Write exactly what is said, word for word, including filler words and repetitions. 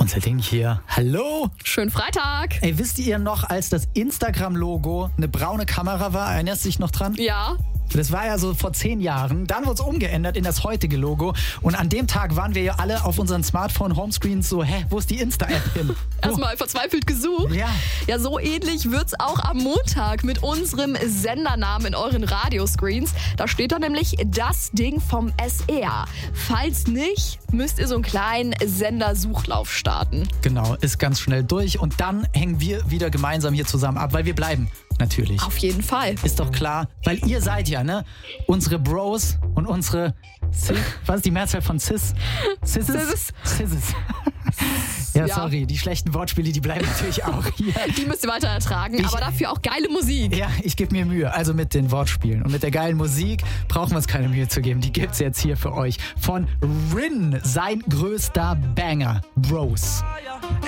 Unser Ding hier. Hallo? Schönen Freitag. Ey, wisst ihr noch, als das Instagram-Logo eine braune Kamera war? Erinnerst du dich noch dran? Ja. Das war ja so vor zehn Jahren. Dann wurde es umgeändert in das heutige Logo. Und an dem Tag waren wir ja alle auf unseren Smartphone-Homescreens so, hä, wo ist die Insta-App hin? Erstmal verzweifelt gesucht. Ja. Ja, so ähnlich wird's auch am Montag mit unserem Sendernamen in euren Radioscreens. Da steht da nämlich das Ding vom S R. Falls nicht, müsst ihr so einen kleinen Sendersuchlauf starten. Genau, ist ganz schnell durch. Und dann hängen wir wieder gemeinsam hier zusammen ab, weil wir bleiben. Natürlich. Auf jeden Fall. Ist doch klar, weil ihr seid ja, ne? Unsere Bros und unsere Cis, was ist die Mehrzahl von Cis? Cisses? Cisses. Ja, Ja. sorry, die schlechten Wortspiele, die bleiben natürlich auch hier. Die müsst ihr weiter ertragen, Ich- aber dafür auch geile Musik. Ja, ich gebe mir Mühe. Also mit den Wortspielen und mit der geilen Musik brauchen wir uns keine Mühe zu geben. Die gibt's jetzt hier für euch. Von Rin, sein größter Banger. Bros.